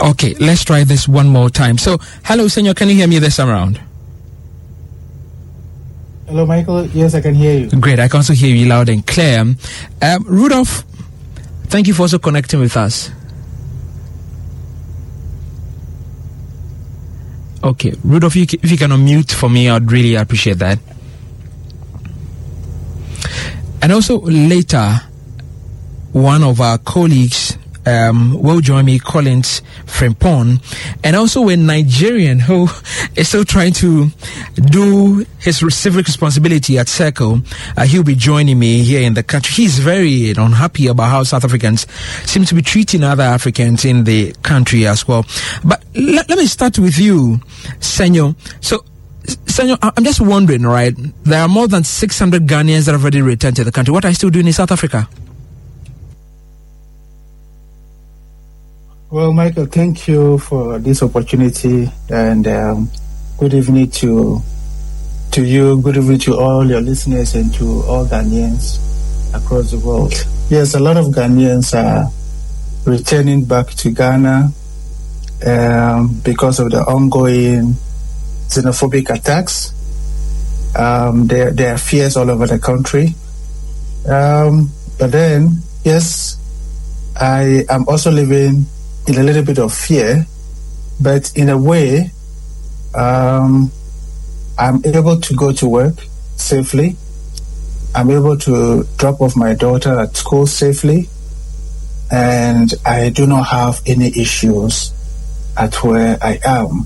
Okay, let's try this one more time. So, hello, Senor, can you hear me this time around? Hello, Michael. Yes, I can hear you. Great, I can also hear you loud and clear. Rudolph, thank you for also connecting with us. Okay, Rudolph, if you can unmute for me, I'd really appreciate that. And also later, one of our colleagues will join me, Collins Frimpong, and also a Nigerian who is still trying to do his civic responsibility at Circle. He'll be joining me here in the country. He's very unhappy about how South Africans seem to be treating other Africans in the country as well. But let me start with you, Senor. So, Senor, I'm just wondering, right? There are more than 600 Ghanaians that have already returned to the country. What are you still doing in South Africa? Well, Michael, thank you for this opportunity, and good evening to you. Good evening to all your listeners and to all Ghanaians across the world. Yes, a lot of Ghanaians are returning back to Ghana because of the ongoing xenophobic attacks. There are fears all over the country. But then, yes, I am also living in a little bit of fear, but in a way, I'm able to go to work safely. I'm able to drop off my daughter at school safely, and I do not have any issues at where I am.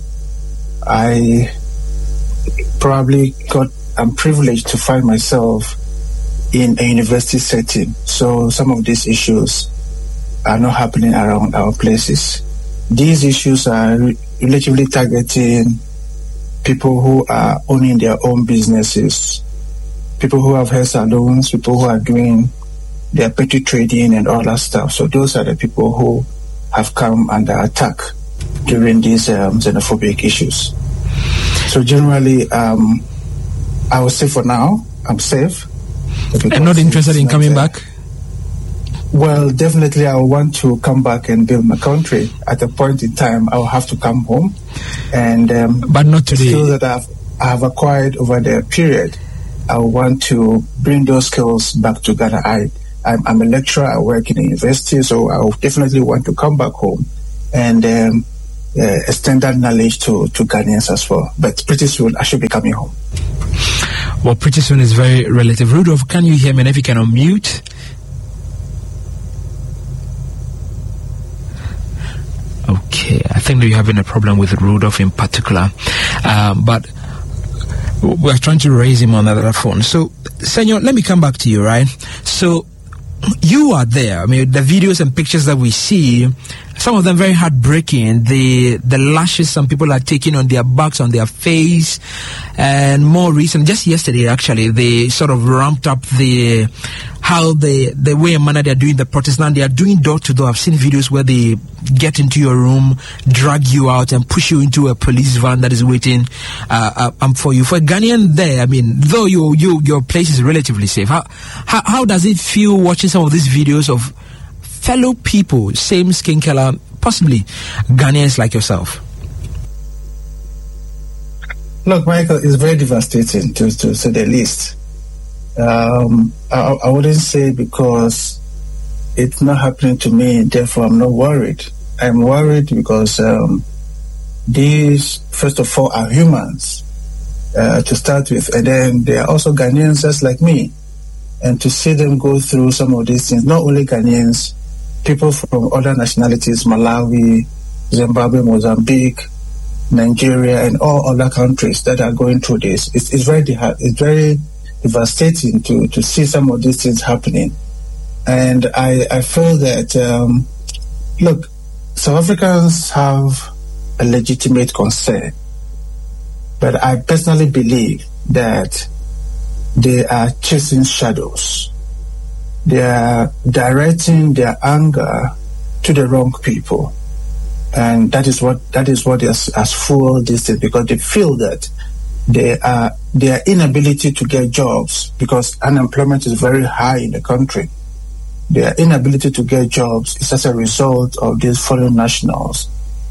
I'm privileged to find myself in a university setting, so some of these issues are not happening around our places. These issues are relatively targeting people who are owning their own businesses, people who have hair salons, people who are doing their petty trading and all that stuff. So those are the people who have come under attack during these xenophobic issues. So generally, I would say for now, I'm safe. I'm not interested in coming back? Well, definitely I want to come back and build my country. At a point in time, I will have to come home. And but not today. The skills that I have acquired over the period, I want to bring those skills back to Ghana. I'm a lecturer, I work in a university, so I will definitely want to come back home and extend that knowledge to Ghanaians as well. But pretty soon, I should be coming home. Well, pretty soon is very relative. Rudolph, can you hear me? And if you can unmute. Okay, I think that you're having a problem with Rudolph in particular, but we're trying to raise him on another phone. So, Senor, let me come back to you, right? So, you are there. I mean, the videos and pictures that we see, some of them very heartbreaking. The lashes some people are taking on their backs, on their face, and more recent, just yesterday actually, they sort of ramped up the way and manner they're doing the protest. Now they are doing door to door. I've seen videos where they get into your room, drag you out, and push you into a police van that is waiting for you. For a Ghanaian there, I mean, though your place is relatively safe, how does it feel watching some of these videos of fellow people, same skin color, possibly Ghanaians like yourself? Look, Michael, it's very devastating to say the least. I wouldn't say because it's not happening to me, therefore I'm not worried. I'm worried because these, first of all, are humans to start with, and then they are also Ghanaians just like me. And to see them go through some of these things, not only Ghanaians, people from other nationalities, Malawi, Zimbabwe, Mozambique, Nigeria, and all other countries that are going through this. It's very devastating to see some of these things happening. And I feel that, look, South Africans have a legitimate concern, but I personally believe that they are chasing shadows. They are directing their anger to the wrong people. And that is what has fueled this thing, because they feel that their inability to get jobs, because unemployment is very high in the country. Their inability to get jobs is as a result of these foreign nationals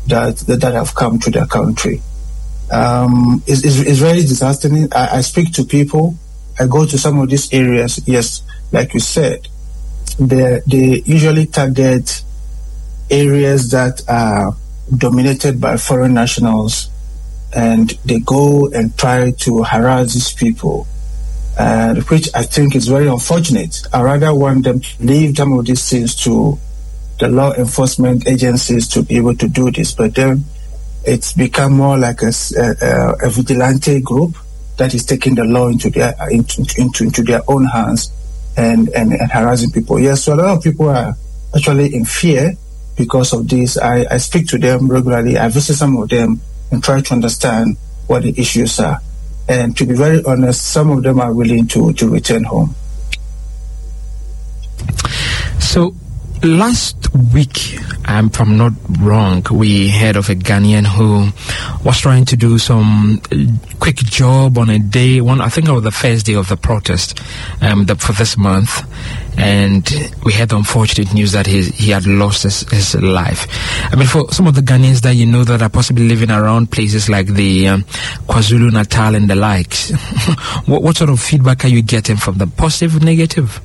that have come to their country. It's very disheartening. I speak to people. I go to some of these areas. Yes, like you said, they usually target areas that are dominated by foreign nationals, and they go and try to harass these people, which I think is very unfortunate. I rather want them to leave some of these things to the law enforcement agencies to be able to do this, but then it's become more like a vigilante group that is taking the law into their own hands and harassing people. Yes, so a lot of people are actually in fear because of this. I speak to them regularly. I visit some of them and try to understand what the issues are. And to be very honest, some of them are willing to return home. So last week, if I'm not wrong, we heard of a Ghanaian who was trying to do some quick job on a day, I think it was the first day of the protest for this month, and we had the unfortunate news that he had lost his life. I mean, for some of the Ghanaians that you know that are possibly living around places like the KwaZulu-Natal and the likes, what sort of feedback are you getting from them, positive, negative?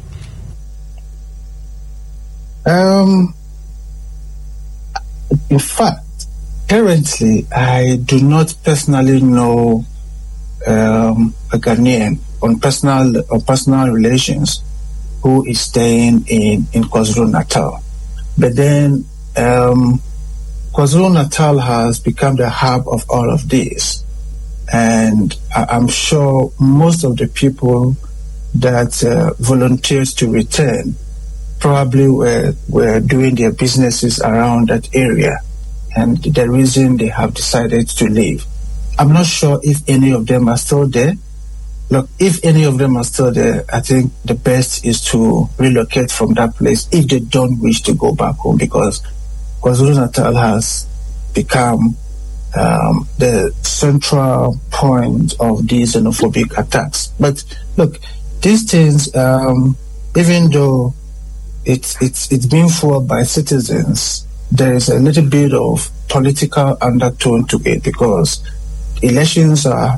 In fact, currently, I do not personally know a Ghanaian on personal relations who is staying in KwaZulu-Natal. But then KwaZulu-Natal has become the hub of all of this. And I'm sure most of the people that volunteered to return probably were doing their businesses around that area, and the reason they have decided to leave. I'm not sure if any of them are still there. Look, if any of them are still there, I think the best is to relocate from that place if they don't wish to go back home, because KwaZulu-Natal has become the central point of these xenophobic attacks. But look, these things, even though it's being fueled by citizens, there is a little bit of political undertone to it, because elections are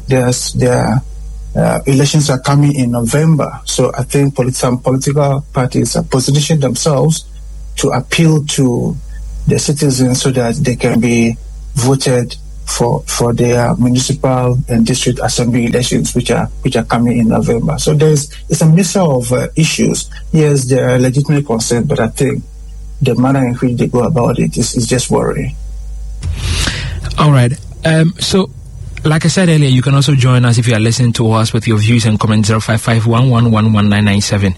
coming in November. So I think some political parties are positioning themselves to appeal to the citizens so that they can be voted for their municipal and district assembly elections, which are coming in November. So it's a mixture of issues. Yes, there are legitimate concerns, but I think the manner in which they go about it is just worrying. All right. So, like I said earlier, you can also join us if you are listening to us with your views and comments. 055-1111-997,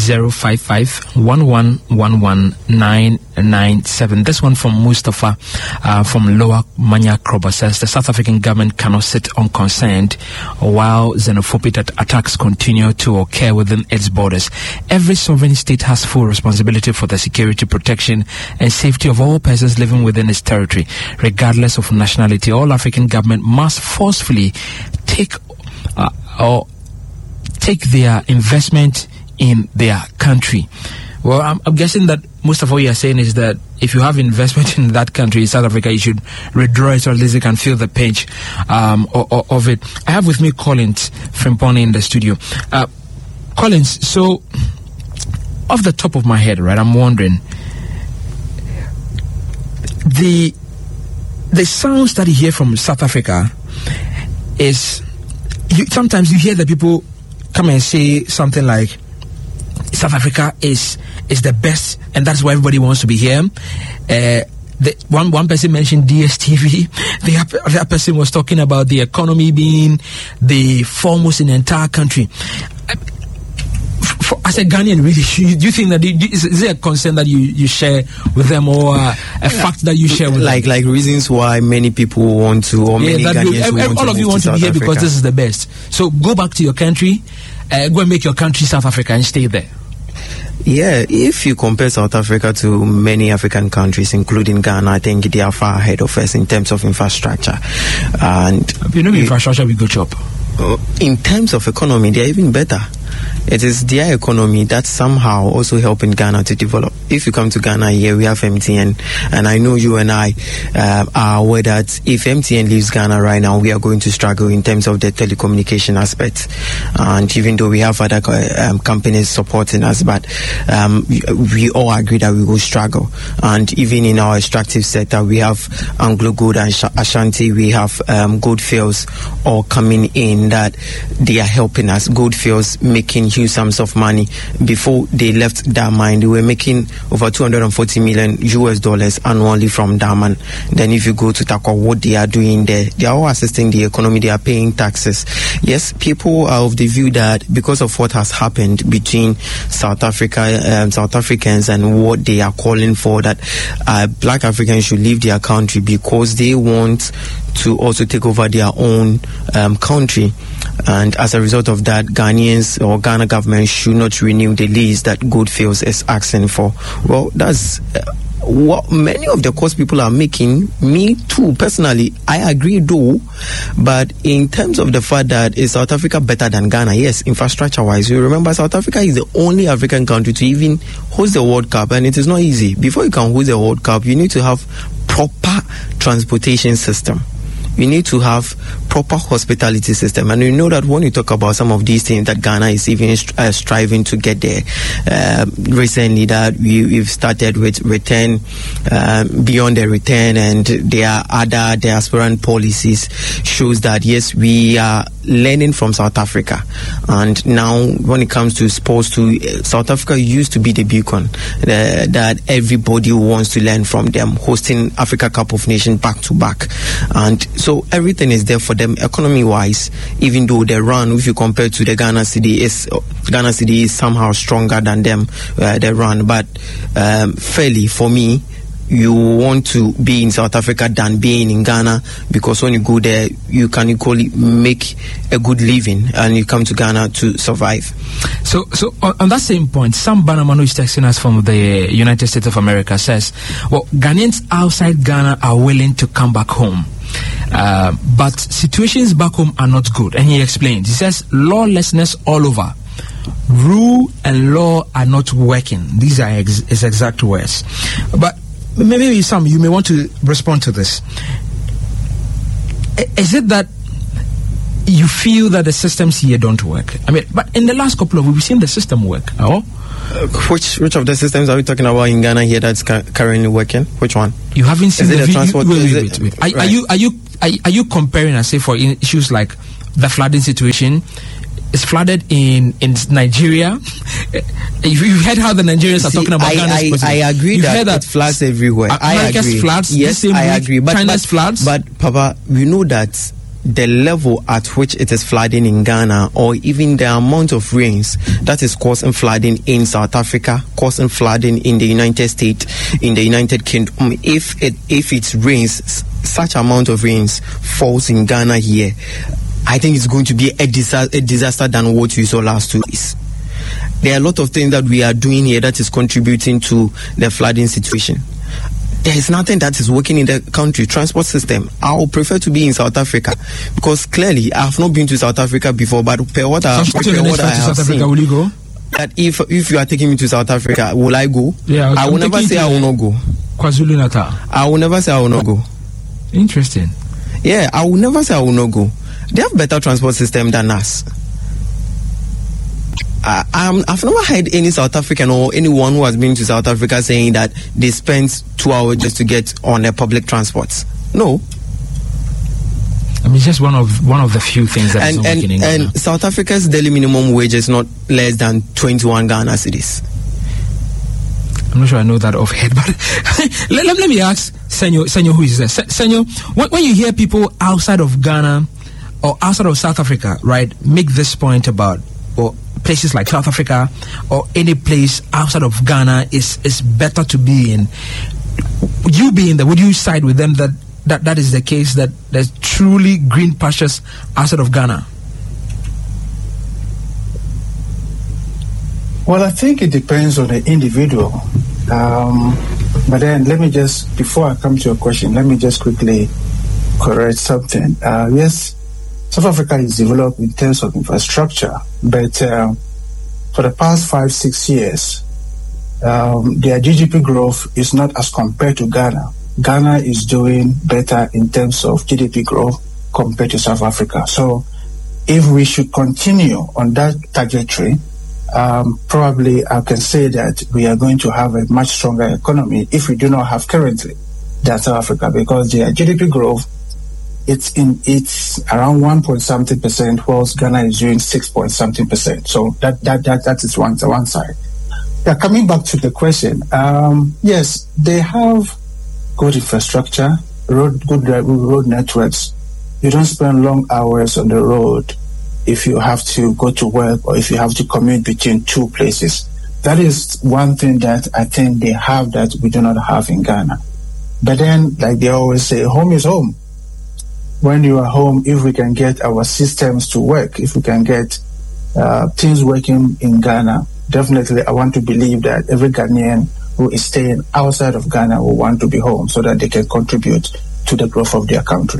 055-1111-997. This one from Mustafa from Lower Manya Kroba says the South African government cannot sit unconcerned while xenophobic attacks continue to occur within its borders. Every sovereign state has full responsibility for the security, protection, and safety of all persons living within its territory, regardless of nationality. All African government must forcefully take their investment in their country. Well, I'm guessing that most of what you are saying is that if you have investment in that country, South Africa, you should withdraw it, or at least you can feel the pinch of it. I have with me Collins Frimpong in the studio. Collins, so off the top of my head, right, I'm wondering, the sounds that you hear from South Africa is, sometimes you hear the people come and say something like South Africa is the best, and that's why everybody wants to be here. One person mentioned DSTV. The other person was talking about the economy being the foremost in the entire country. As a Ghanaian, really, do you think that is there a concern that you share with them, or a fact that you share with them? Like reasons why many people want to, or many Ghanaians want all of you want to be here because this is the best. So go back to your country, go and make your country South Africa and stay there. Yeah, if you compare South Africa to many African countries, including Ghana, I think they are far ahead of us in terms of infrastructure. And infrastructure we go chop. In terms of economy, they are even better. It is their economy that's somehow also helping Ghana to develop. If you come to Ghana here, we have MTN, and I know you and I are aware that if MTN leaves Ghana right now, we are going to struggle in terms of the telecommunication aspect. And even though we have other companies supporting us, but we all agree that we will struggle. And even in our extractive sector, we have Anglo Gold and Ashanti, we have Goldfields all coming in that they are helping us. Goldfields making huge sums of money. Before they left that mine, they were making over $240 million annually from Daman. Then if you go to Takwa, what they are doing there, they are all assisting the economy, they are paying taxes. Yes, people are of the view that because of what has happened between South Africans and what they are calling for, that black Africans should leave their country because they want to also take over their own country. And as a result of that, Ghanaians or Ghana government should not renew the lease that Goldfields is asking for. Well, that's what many of the course people are making. Me too, personally, I agree though. But in terms of the fact that is South Africa better than Ghana? Yes, infrastructure-wise. You remember South Africa is the only African country to even host the World Cup, and it is not easy. Before you can host the World Cup, you need to have proper transportation system. You need to have proper hospitality system. And you know that when you talk about some of these things that Ghana is even striving to get there, recently that we've started with return, beyond the return, and there are other diasporan policies shows that yes, we are learning from South Africa. And now when it comes to sports too, South Africa used to be the beacon that everybody wants to learn from them, hosting Africa Cup of Nations back to back. And so everything is there for them economy wise, even though they run, if you compare to the Ghana city is somehow stronger than them, they run. But fairly for me, you want to be in South Africa than being in Ghana, because when you go there, you can equally make a good living, and you come to Ghana to survive. So on that same point, Sam Banamano is texting us from the United States of America, says, well, Ghanaians outside Ghana are willing to come back home. But situations back home are not good. And he explains, he says, lawlessness all over. Rule and law are not working. These are his exact words. But maybe Sam, you may want to respond to this. Is it that you feel that the systems here don't work? I mean, but in the last couple of weeks, we've seen the system work. Oh? Which of the systems are we talking about in Ghana here that's currently working? Which one? You haven't seen the transport? Wait. Are you comparing, and say, for issues like the flooding situation? It's flooded in Nigeria. You heard how the Nigerians are talking about Ghana's position. I agree that it floods everywhere. America's floods. Yes, I agree. But China's floods. But Papa, we know that the level at which it is flooding in Ghana, or even the amount of rains that is causing flooding in South Africa, causing flooding in the United States, in the United Kingdom, if it rains, such amount of rains falls in Ghana here, I think it's going to be a disaster than what we saw last 2 days. There are a lot of things that we are doing here that is contributing to the flooding situation. There is nothing that is working in the country. Transport system, I would prefer to be in South Africa, because clearly I have not been to South Africa before, but what I have seen, will you go? that if you are taking me to South Africa, will I go? Yeah, I will never say I will not go. KwaZulu-Natal. I will never say I will not go. Interesting. Yeah, I will never say I will not go. They have better transport system than us. I've never heard any South African or anyone who has been to South Africa saying that they spent 2 hours just to get on a public transport. No. I mean, it's just one of the few things that is not working in Ghana. And South Africa's daily minimum wage is not less than 21 Ghana cedis. I'm not sure I know that offhand, but let me ask Senyo, who is there? Senyo, when you hear people outside of Ghana or outside of South Africa, right, make this point about, or places like South Africa or any place outside of Ghana is better to be in, you being there, would you side with them that is the case, that there's truly green pastures outside of Ghana? Well, I think it depends on the individual. But then let me just, before I come to your question, let me just quickly correct something. Yes, South Africa is developed in terms of infrastructure, but for the past 5-6 years, their GDP growth is not as compared to Ghana. Ghana is doing better in terms of GDP growth compared to South Africa. So if we should continue on that trajectory, probably I can say that we are going to have a much stronger economy if we do not have currently than South Africa, because their GDP growth, it's around 1.something%, whilst Ghana is doing 6.something%. So that is one side. Yeah, coming back to the question, yes, they have good infrastructure, good road networks. You don't spend long hours on the road if you have to go to work or if you have to commute between two places. That is one thing that I think they have that we do not have in Ghana. But then, like they always say, home is home. When you are home, if we can get our systems to work, if we can get things working in Ghana, definitely I want to believe that every Ghanaian who is staying outside of Ghana will want to be home so that they can contribute to the growth of their country.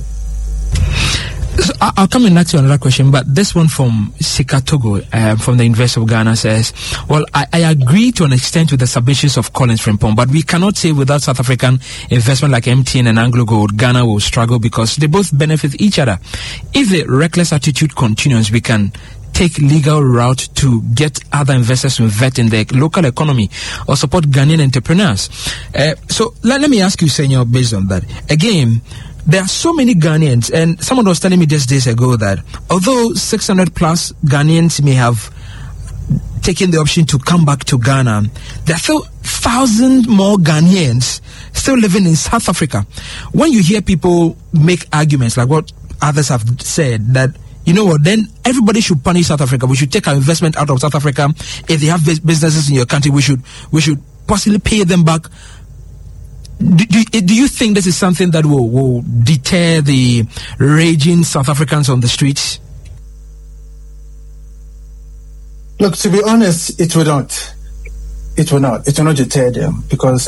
So I'll come in to another question, but this one from Sika Togo from the University of Ghana says, well, I agree to an extent with the submissions of Collins Frimpong, but we cannot say without South African investment like MTN and Anglo Gold, Ghana will struggle because they both benefit each other. If the reckless attitude continues, we can take legal route to get other investors to invest in the local economy or support Ghanaian entrepreneurs. So let me ask you, Senor, based on that. Again, there are so many Ghanaians, and someone was telling me just days ago that although 600 plus Ghanaians may have taken the option to come back to Ghana, there are still 1,000 more Ghanaians still living in South Africa. When you hear people make arguments like what others have said, that you know what, then everybody should punish South Africa. We should take our investment out of South Africa. If they have businesses in your country, we should possibly pay them back. Do you think this is something that will deter the raging South Africans on the streets? Look, to be honest, it will not. It will not deter them, because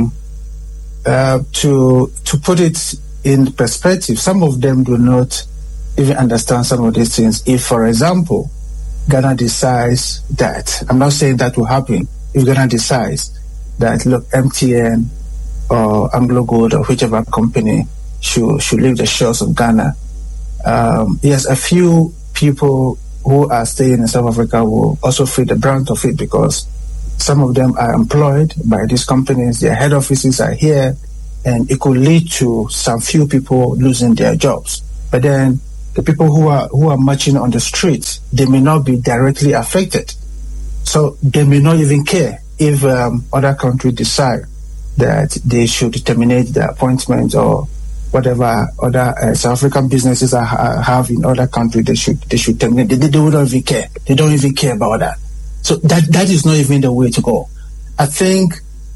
to put it in perspective, some of them do not even understand some of these things. If, for example, Ghana decides that, I'm not saying that will happen, if Ghana decides that, look, MTN or Anglo Gold or whichever company should leave the shores of Ghana, yes, a few people who are staying in South Africa will also feel the brunt of it, because some of them are employed by these companies, their head offices are here, and it could lead to some few people losing their jobs. But then the people who are marching on the streets, they may not be directly affected. So they may not even care if other countries decide that they should terminate the appointment or whatever other South African businesses have in other countries. They should terminate. They don't even care. They don't even care about that. So that is not even the way to go. I think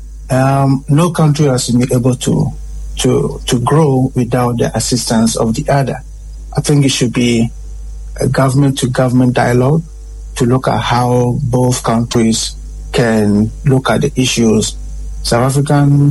no country has been able to grow without the assistance of the other. I think it should be a government-to-government dialogue to look at how both countries can look at the issues. South African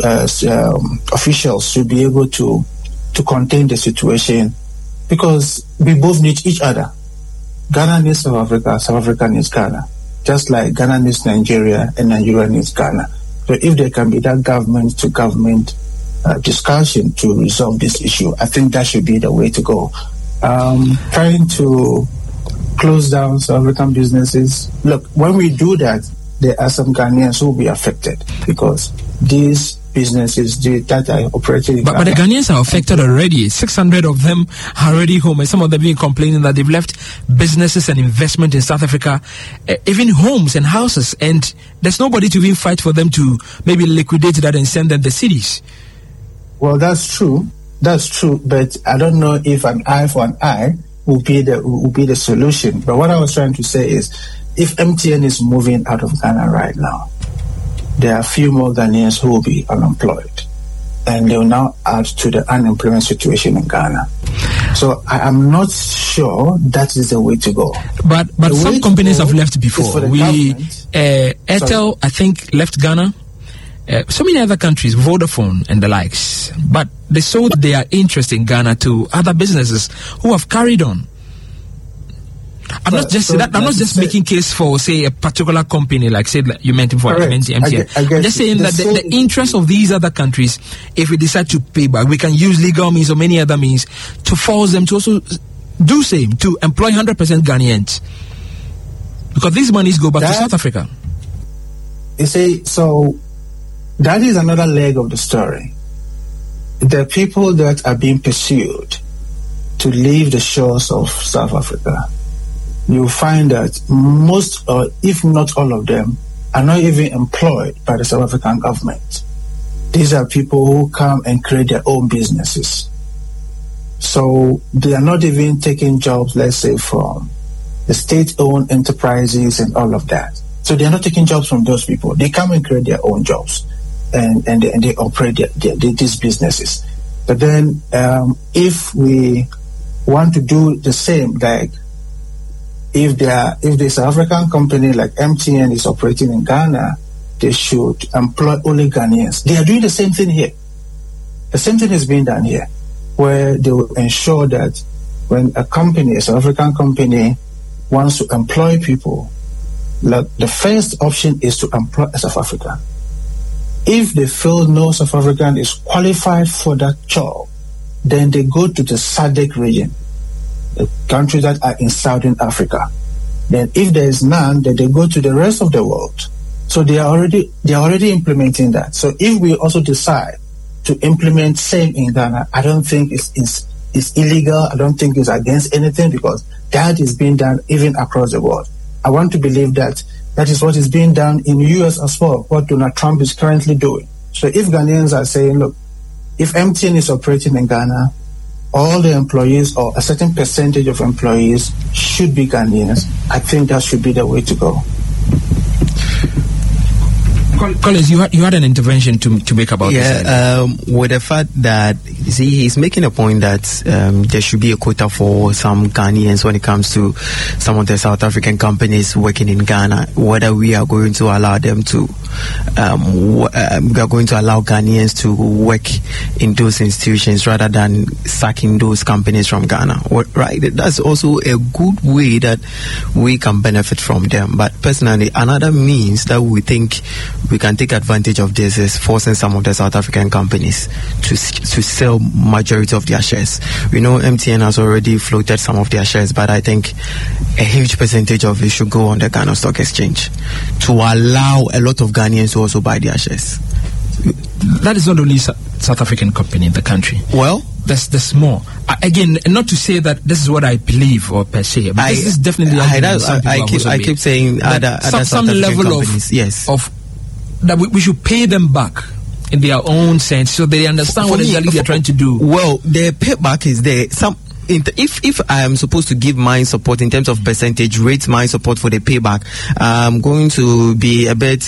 officials should be able to contain the situation, because we both need each other. Ghana needs South Africa, South Africa needs Ghana. Just like Ghana needs Nigeria and Nigeria needs Ghana. So if there can be that government-to-government discussion to resolve this issue, I think that should be the way to go. Trying to close down South African businesses. Look, when we do that, there are some Ghanaians who will be affected, because these businesses that are operating in But the Ghanaians are affected already. 600 of them are already home, and some of them being complaining that they've left businesses and investment in South Africa, even homes and houses, and there's nobody to even fight for them to maybe liquidate that and send them the cities. Well, that's true, but I don't know if an eye for an eye will be the solution. But what I was trying to say is, if MTN is moving out of Ghana right now, there are a few more Ghanaians who will be unemployed, and they will now add to the unemployment situation in Ghana. So I am not sure that is the way to go. But some companies have left before. Airtel, I think, left Ghana. So many other countries, Vodafone and the likes. But they sold their interest in Ghana to other businesses who have carried on. I'm not just making case for, say, a particular company, like say you mentioned for MTN. I'm just saying that the interest of these other countries, if we decide to pay back, we can use legal means or many other means to force them to also do same, to employ 100% Ghanaians, because these monies go back to South Africa. You see, so that is another leg of the story. The people that are being pursued to leave the shores of South Africa, you find that most, or if not all of them, are not even employed by the South African government. These are people who come and create their own businesses. So they are not even taking jobs, let's say, from the state-owned enterprises and all of that. So they are not taking jobs from those people. They come and create their own jobs, and they operate these businesses. But then if we want to do the same, like if the South African company like MTN is operating in Ghana, they should employ only Ghanaians. They are doing the same thing here. The same thing is being done here, where they will ensure that when a South African company, wants to employ people, like the first option is to employ a South African. If they feel no South African is qualified for that job, then they go to the SADC region, the countries that are in Southern Africa. Then if there is none, then they go to the rest of the world. So they are already implementing that. So if we also decide to implement same in Ghana, I don't think it's illegal. I don't think it's against anything, because that is being done even across the world. I want to believe that is what is being done in the US as well, what Donald Trump is currently doing. So if Ghanaians are saying, look, if MTN is operating in Ghana, all the employees or a certain percentage of employees should be Ghanaians, I think that should be the way to go. Collins, you had an intervention to make about this. With the fact that, see, he's making a point that there should be a quota for some Ghanaians when it comes to some of the South African companies working in Ghana. Whether we are going to allow them to, we are going to allow Ghanaians to work in those institutions rather than sacking those companies from Ghana. Right? That's also a good way that we can benefit from them. But personally, another means that we think we can take advantage of this is forcing some of the South African companies to sell majority of their shares. We know MTN has already floated some of their shares, but I think a huge percentage of it should go on the Ghana Stock Exchange to allow a lot of Ghanaians to also buy their shares. That is not only South African company in the country. Well, there's more. Again, not to say that this is what I believe or per se, but this is definitely. I keep saying other some level companies, yes, of that we should pay them back in their own sense, so they understand what exactly they're trying to do. Well, the payback is there. If I am supposed to give my support in terms of percentage, rate my support for the payback, I'm going to be a bit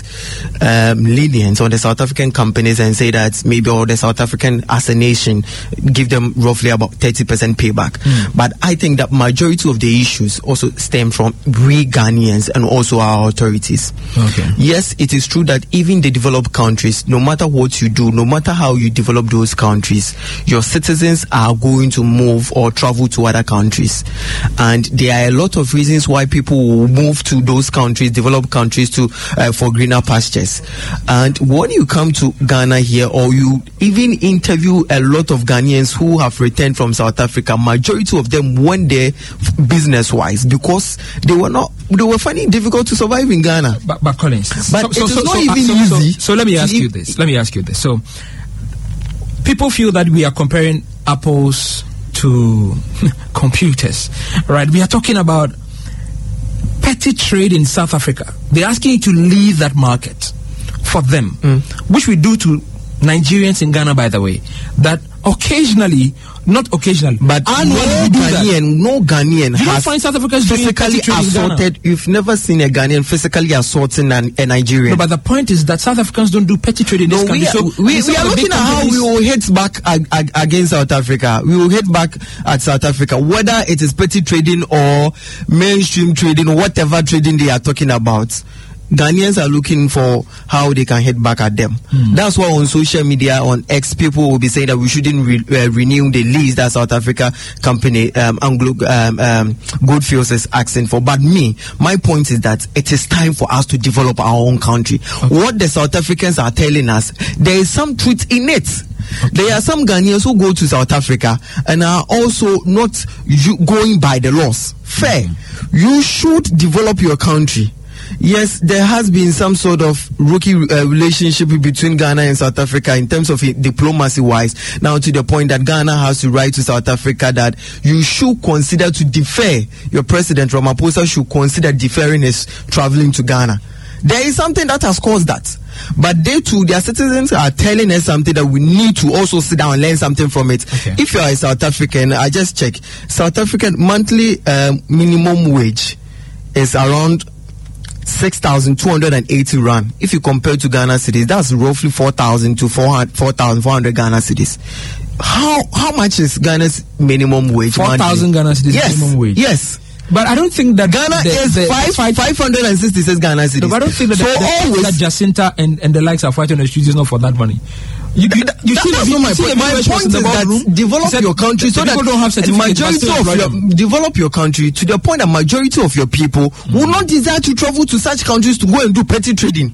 lenient on the South African companies and say that maybe all the South African as a nation give them roughly about 30% payback. But I think that majority of the issues also stem from we Ghanaians and also our authorities. Okay. Yes, it is true that even the developed countries, no matter what you do, no matter how you develop those countries, your citizens are going to move or travel to other countries, and there are a lot of reasons why people will move to those countries, developed countries, to for greener pastures. And when you come to Ghana here, or you even interview a lot of Ghanaians who have returned from South Africa, majority of them went there business-wise because they were finding it difficult to survive in Ghana. But Collins, it's not even easy. So let me ask you this. So people feel that we are comparing apples to computers, right? We are talking about petty trade in South Africa. They're asking you to leave that market for them, which we do to Nigerians in Ghana, by the way. That occasionally, not occasionally, but no Ghanaian has find South Africans physically assaulted. You've never seen a Ghanaian physically assaulting a Nigerian. No, but the point is that South Africans don't do petty trade in this country. We are looking at how we will hit back against South Africa. We will hit back at South Africa, whether it is petty trading or mainstream trading or whatever trading they are talking about. Ghanaians are looking for how they can hit back at them. That's why on social media, on X, people will be saying that we shouldn't renew the lease that South Africa company Anglo Goldfields is asking for. But my point is that it is time for us to develop our own country. What the South Africans are telling us, there is some truth in it. There are some Ghanaians who go to South Africa and are also not going by the laws. Fair. You should develop your country. Yes, there has been some sort of rookie relationship between Ghana and South Africa in terms of diplomacy-wise. Now, to the point that Ghana has to write to South Africa that you should consider to defer. Your president, Ramaphosa, should consider deferring his traveling to Ghana. There is something that has caused that. But they too, their citizens are telling us something that we need to also sit down and learn something from it. Okay. If you are a South African, I just check. South African monthly minimum wage is around 6,280 rand. If you compare to Ghana cedis, that's roughly 4,000 to 4,400 Ghana cedis. How much is Ghana's minimum wage? 4,000 Ghana cedis minimum wage. Yes. But I don't think that Ghana is 566 Ghana cedis. No, but I don't think that, that Jacinta and the likes are fighting on the streets is not for that money. That's not my point. My point is that develop your country so that people don't have majority of develop your country to the point that majority of your people will not desire to travel to such countries to go and do petty trading.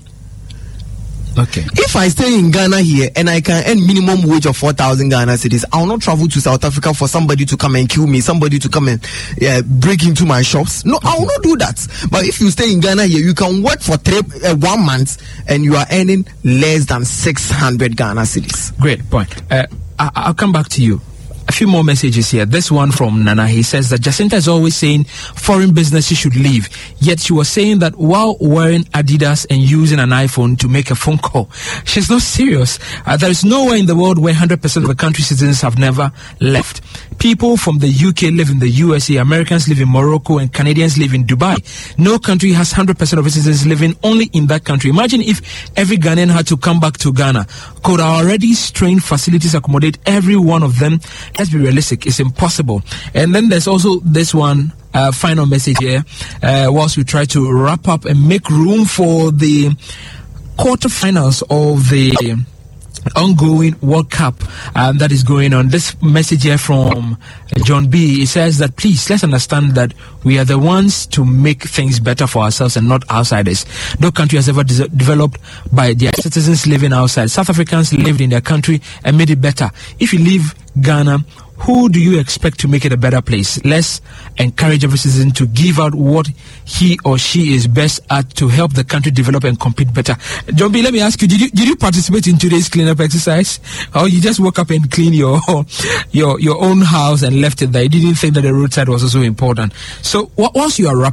Okay. If I stay in Ghana here and I can earn minimum wage of 4,000 Ghana cedis, I will not travel to South Africa for somebody to come and kill me, somebody to come and break into my shops. No, I will not do that. But if you stay in Ghana here, you can work for 1 month and you are earning less than 600 Ghana cedis. Great point. I'll come back to you. A few more messages here. This one from Nana. He says that Jacinta is always saying foreign businesses should leave. Yet she was saying that while wearing Adidas and using an iPhone to make a phone call. She's not serious. There is nowhere in the world where 100% of the country's citizens have never left. People from the UK live in the USA, Americans live in Morocco, and Canadians live in Dubai. No country has 100% of its citizens living only in that country. Imagine if every Ghanaian had to come back to Ghana. Could our already strained facilities accommodate every one of them? Let's be realistic, it's impossible. And then there's also this one final message here, whilst we try to wrap up and make room for the quarterfinals of the ongoing World Cup that is going on. This message here from John B. It says that please let's understand that we are the ones to make things better for ourselves and not outsiders. No country has ever developed by their citizens living outside. South Africans lived in their country and made it better. If you leave Ghana, who do you expect to make it a better place? Let's encourage every citizen to give out what he or she is best at to help the country develop and compete better. John B, let me ask you, did you participate in today's cleanup exercise? Or you just woke up and clean your own house and left it there? You didn't think that the roadside was also important. So once you are